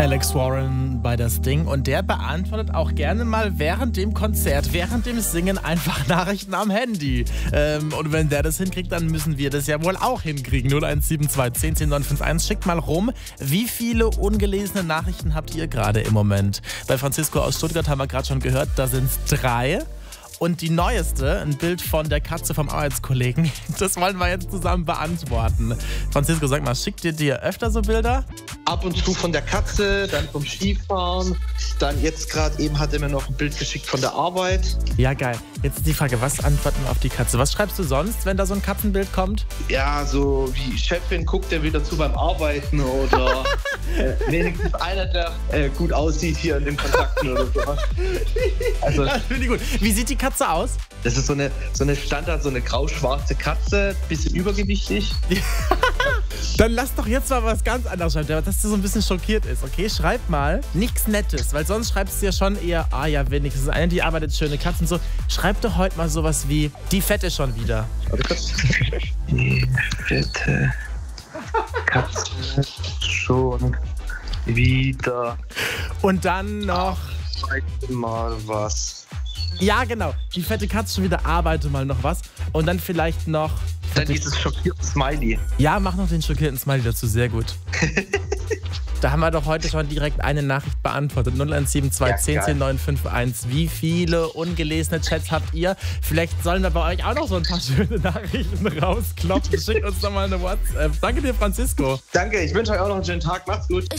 Alex Warren bei Das Ding und der beantwortet auch gerne mal während dem Konzert, während dem Singen einfach Nachrichten am Handy. Und wenn der das hinkriegt, dann müssen wir das ja wohl auch hinkriegen. 0172 10 10 951. Schickt mal rum, wie viele ungelesene Nachrichten habt ihr gerade im Moment? Bei Francisco aus Stuttgart haben wir gerade schon gehört, da sind es 3. Und die neueste, ein Bild von der Katze vom Arbeitskollegen, das wollen wir jetzt zusammen beantworten. Francisco, sag mal, schickt ihr dir öfter so Bilder? Ab und zu von der Katze, dann vom Skifahren, dann jetzt gerade eben hat er mir noch ein Bild geschickt von der Arbeit. Ja, geil. Jetzt die Frage, was antworten wir auf die Katze? Was schreibst du sonst, wenn da so ein Katzenbild kommt? Ja, so wie Chefin guckt er wieder zu beim Arbeiten oder wenigstens einer, der gut aussieht hier in den Kontakten oder so. Also, Ja, finde ich gut. Wie sieht die Katze aus? das ist so eine Standard, so eine grau-schwarze Katze, bisschen übergewichtig. Dann lass doch jetzt mal was ganz anderes schreiben, dass du so ein bisschen schockiert ist, okay? Schreib mal nichts Nettes, weil sonst schreibst du ja schon eher, ja, wenigstens eine, die arbeitet, schöne Katzen, so. Schreib doch heute mal sowas wie, die Fette schon wieder. Die fette Katze schon wieder. Und dann noch, Zeig mal was. ja genau, die fette Katze schon wieder, arbeite mal noch was. Und dann vielleicht noch, Dann dieses schockierte Smiley. ja, mach noch den schockierten Smiley dazu, sehr gut. Da haben wir doch heute schon direkt eine Nachricht beantwortet. 0172 10 10 951. Wie viele ungelesene Chats habt ihr? Vielleicht sollen wir bei euch auch noch so ein paar schöne Nachrichten rausklopfen. Schickt uns doch mal eine WhatsApp. Danke dir, Francisco. Danke, ich wünsche euch auch noch einen schönen Tag. Macht's gut.